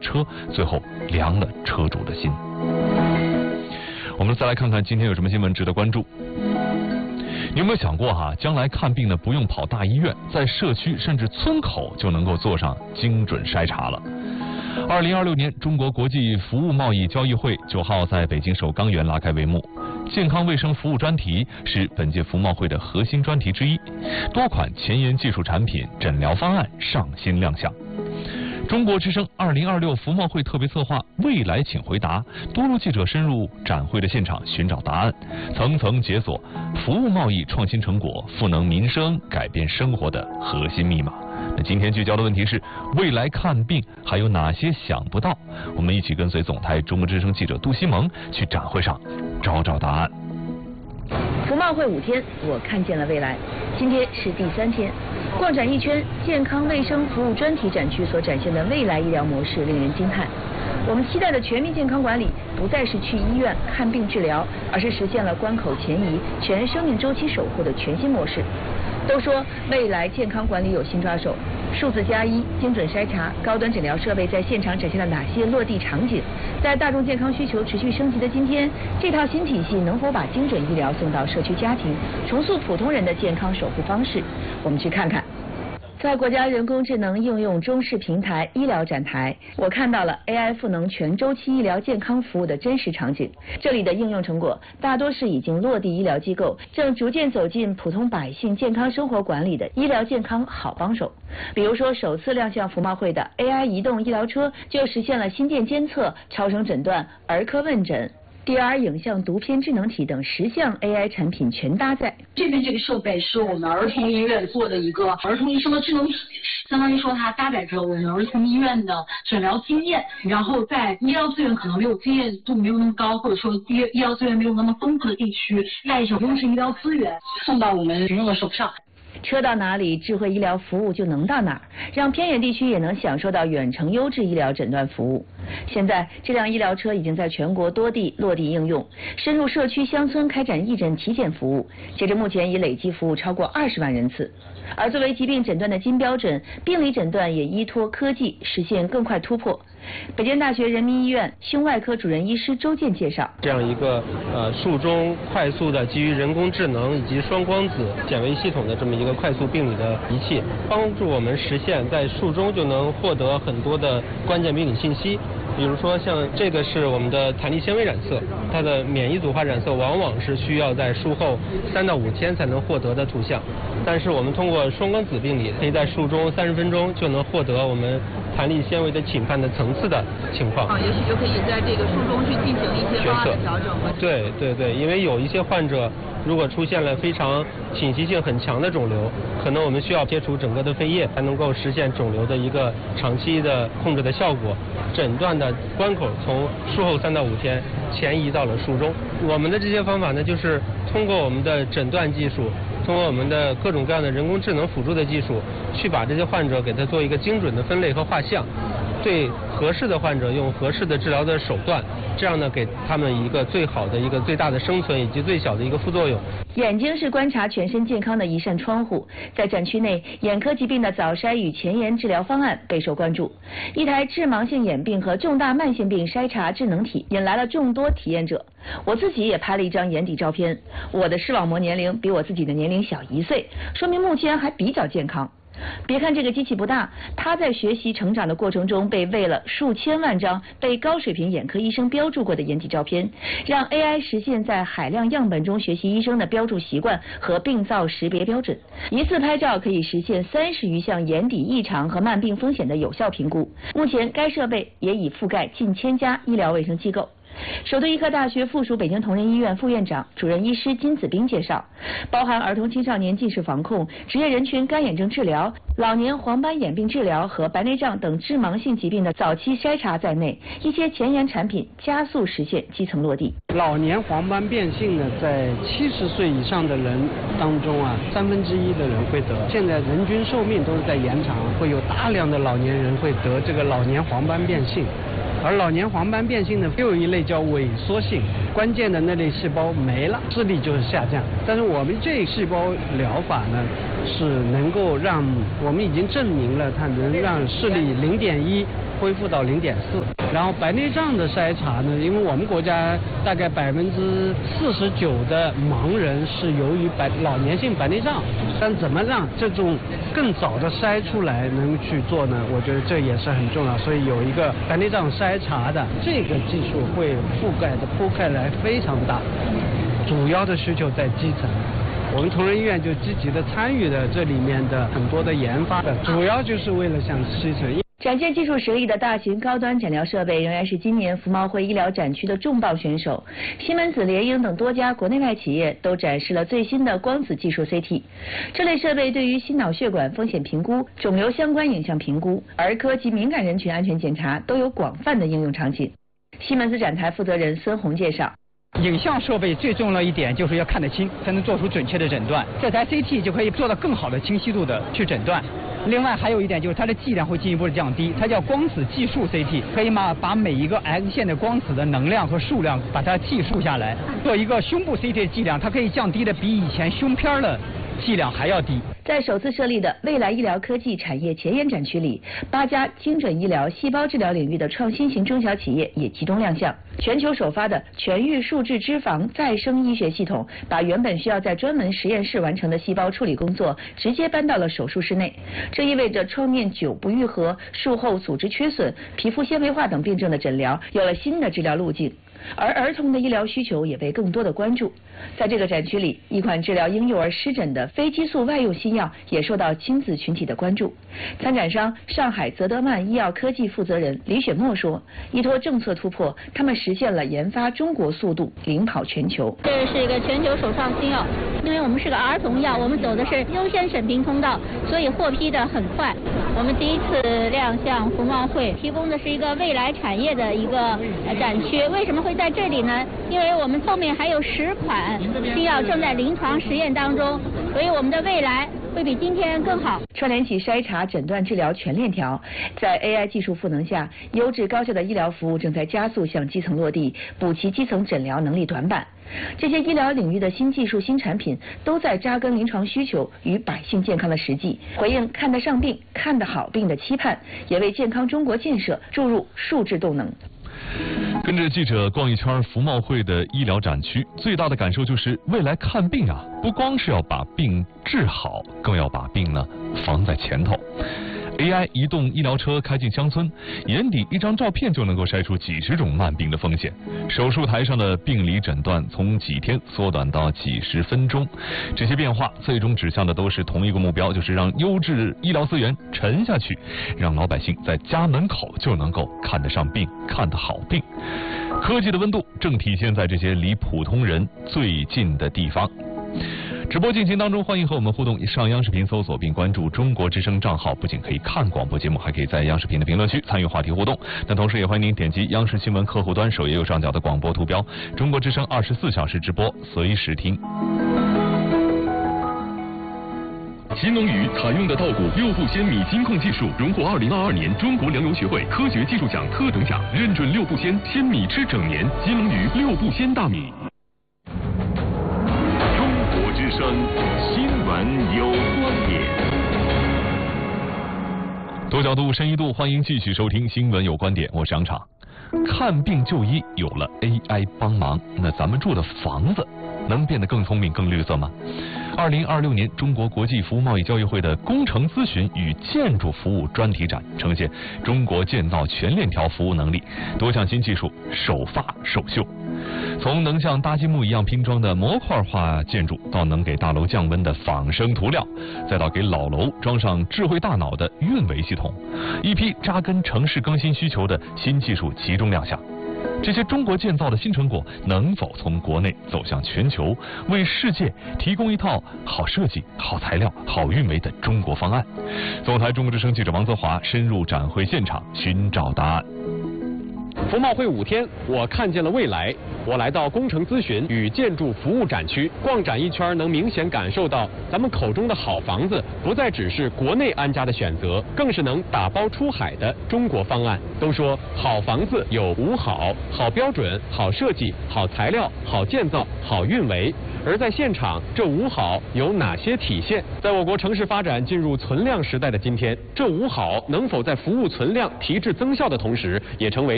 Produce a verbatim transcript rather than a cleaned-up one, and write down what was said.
车，最后凉了车主的心。我们再来看看今天有什么新闻值得关注。你有没有想过哈，将来看病呢不用跑大医院，在社区甚至村口就能够做上精准筛查了。二零二六年中国国际服务贸易交易会九号在北京首钢园拉开帷幕，健康卫生服务专题是本届服贸会的核心专题之一，多款前沿技术产品、诊疗方案上新亮相。中国之声二零二六服贸会特别策划未来请回答，多路记者深入展会的现场寻找答案，层层解锁服务贸易创新成果赋能民生、改变生活的核心密码。那今天聚焦的问题是，未来看病还有哪些想不到？我们一起跟随总台中国之声记者杜西蒙去展会上找找答案。 服贸会五天，我看见了未来。今天是第三天，逛展一圈，健康卫生服务专题展区所展现的未来医疗模式令人惊叹。我们期待的全民健康管理，不再是去医院看病治疗，而是实现了关口前移、全生命周期守护的全新模式。都说未来健康管理有新抓手，数字加一、精准筛查、高端诊疗设备在现场展现了哪些落地场景？在大众健康需求持续升级的今天，这套新体系能否把精准医疗送到社区家庭，重塑普通人的健康守护方式？我们去看看。在国家人工智能应用中试平台医疗展台，我看到了 A I 赋能全周期医疗健康服务的真实场景。这里的应用成果大多是已经落地医疗机构，正逐渐走进普通百姓健康生活管理的医疗健康好帮手。比如说，首次亮相服贸会的 A I 移动医疗车，就实现了心电监测、超声诊断、儿科问诊、D R 影像读片智能体等十项 A I 产品全搭载。 这边这个设备是我们儿童医院做的一个儿童医生的智能体，相当于说它搭载着我们儿童医院的诊疗经验，然后在医疗资源可能没有经验度没有那么高，或者说医医疗资源没有那么丰富的地区，带一种优质医疗资源送到我们群众的手上。 车到哪里，智慧医疗服务就能到哪儿，让偏远地区也能享受到远程优质医疗诊断服务。现在，这辆医疗车已经在全国多地落地应用，深入社区乡村开展义诊体检服务，截至目前已累计服务超过二十万人次。而作为疾病诊断的金标准，病理诊断也依托科技实现更快突破。北京大学人民医院胸外科主任医师周健介绍， 这样一个呃术中快速的基于人工智能以及双光子显微系统的这么一个快速病理的仪器，帮助我们实现在术中就能获得很多的关键病理信息。比如说像这个是我们的弹力纤维染色，它的免疫组化染色往往是需要在术后三到五天才能获得的图像，但是我们通过双光子病理，可以在术中三十分钟就能获得我们弹力纤维的侵犯的层次的情况。 啊，也许就可以在这个术中去进行一些方案的调整了。 对对对，因为有一些患者如果出现了非常侵袭性很强的肿瘤，可能我们需要切除整个的肺叶，才能够实现肿瘤的一个长期的控制的效果。诊断的关口从术后三到五天前移到了术中。我们的这些方法呢，就是通过我们的诊断技术，通过我们的各种各样的人工智能辅助的技术，去把这些患者给他做一个精准的分类和画像，对合适的患者用合适的治疗的手段，这样呢给他们一个最好的一个最大的生存以及最小的一个副作用。 眼睛是观察全身健康的一扇窗户，在展区内，眼科疾病的早筛与前沿治疗方案备受关注。一台致盲性眼病和重大慢性病筛查智能体引来了众多体验者。我自己也拍了一张眼底照片，我的视网膜年龄比我自己的年龄小一岁，说明目前还比较健康。别看这个机器不大，它在学习成长的过程中被喂了数千万张被高水平眼科医生标注过的眼底照片，让 A I 实现在海量样本中学习医生的标注习惯和病灶识别标准。一次拍照可以实现三十余项眼底异常和慢病风险的有效评估。目前该设备也已覆盖近千家医疗卫生机构。首都医科大学附属北京同仁医院副院长、主任医师金子斌介绍，包含儿童青少年近视防控、职业人群干眼症治疗、老年黄斑眼病治疗和白内障等致盲性疾病的早期筛查在内，一些前沿产品加速实现基层落地。 老年黄斑变性呢，在七十岁以上的人当中啊，三分之一的人会得。现在人均寿命都是在延长，会有大量的老年人会得这个老年黄斑变性。而老年黄斑变性呢，又有一类叫萎缩性，关键的那类细胞没了，视力就是下降。但是我们这细胞疗法呢，是能够让我们已经证明了它能让视力零点一恢复到零点四。然后白内障的筛查呢，因为我们国家大概百分之四十九的盲人是由于白老年性白内障，但怎么让这种更早的筛出来能去做呢？我觉得这也是很重要，所以有一个白内障筛查的这个技术会覆盖的铺开来非常大，主要的需求在基层。我们同仁医院就积极的参与了这里面的很多的研发的，主要就是为了向基层。 展现技术实力的大型高端诊疗设备仍然是今年服贸会医疗展区的重磅选手。西门子、联营等多家国内外企业都展示了最新的光子技术 C T。这类设备对于心脑血管风险评估、肿瘤相关影像评估、儿科及敏感人群安全检查都有广泛的应用场景。西门子展台负责人孙红介绍。 影像设备最重要一点就是要看得清，才能做出准确的诊断。这台 C T 就可以做到更好的清晰度的去诊断。另外还有一点就是它的剂量会进一步的降低，它叫光子计数 C T， 可以嘛把每一个 X 线的光子的能量和数量把它计数下来。做一个胸部 C T 的剂量，它可以降低的比以前胸片的剂量还要低。 在首次设立的未来医疗科技产业前沿展区里，八家精准医疗、细胞治疗领域的创新型中小企业也集中亮相。全球首发的全域数质脂肪再生医学系统，把原本需要在专门实验室完成的细胞处理工作，直接搬到了手术室内。这意味着创面久不愈合、术后组织缺损、皮肤纤维化等病症的诊疗有了新的治疗路径。而儿童的医疗需求也被更多的关注。在这个展区里，一款治疗婴幼儿湿疹的非激素外用新药也受到亲子群体的关注。参展商上海泽德曼医药科技负责人李雪墨说，依托政策突破，他们实现了研发中国速度领跑全球。 这是一个全球首创新药，因为我们是个儿童药，我们走的是优先审评通道，所以获批的很快。我们第一次亮相服贸会，提供的是一个未来产业的一个展区。为什么会在这里呢？因为我们后面还有十款新药正在临床实验当中，所以我们的未来会比今天更好。 串联起筛查、诊断、治疗全链条，在 A I 技术赋能下，优质高效的医疗服务正在加速向基层落地，补齐基层诊疗能力短板。这些医疗领域的新技术、新产品，都在扎根临床需求与百姓健康的实际，回应看得上病、看得好病的期盼，也为健康中国建设注入数质动能。 跟着记者逛一圈服贸会的医疗展区，最大的感受就是未来看病啊，不光是要把病治好，更要把病呢防在前头。A I 移动医疗车开进乡村，眼底一张照片就能够筛出几十种慢病的风险。手术台上的病理诊断从几天缩短到几十分钟，这些变化最终指向的都是同一个目标，就是让优质医疗资源沉下去，让老百姓在家门口就能够看得上病、看得好病。科技的温度正体现在这些离普通人最近的地方。直播进行当中，欢迎和我们互动。上央视频搜索并关注中国之声账号，不仅可以看广播节目，还可以在央视频的评论区参与话题互动。那同时也欢迎您点击央视新闻客户端首页右上角的广播图标，中国之声二十四小时直播，随时听。 新农鱼采用的稻谷六不鲜米金控技术，荣获二零二二年中国粮油学会科学技术奖特等奖，认准六不鲜，鲜米吃整年。新农鱼六不鲜大米。之声新闻有观点， 多角度、深一度，欢迎继续收听新闻有观点，我是杨昶。看病就医有了 A I 帮忙，那咱们住的房子能变得更聪明、更绿色吗？二零二六年中国国际服务贸易交易会的工程咨询与建筑服务专题展呈现中国建造全链条服务能力，多项新技术首发首秀。从能像搭积木一样拼装的模块化建筑，到能给大楼降温的仿生涂料，再到给老楼装上智慧大脑的运维系统，一批扎根城市更新需求的新技术集中亮相。这些中国建造的新成果能否从国内走向全球，为世界提供一套好设计、好材料、好运维的中国方案？总台中国之声记者王泽华深入展会现场寻找答案。 服贸会五天，我看见了未来。我来到工程咨询与建筑服务展区，逛展一圈，能明显感受到咱们口中的好房子，不再只是国内安家的选择，更是能打包出海的中国方案。都说好房子有五好：好标准、好设计、好材料、好建造、好运维。 而在现场，这五好有哪些体现？在我国城市发展进入存量时代的今天，这五好能否在服务存量、提质增效的同时，也成为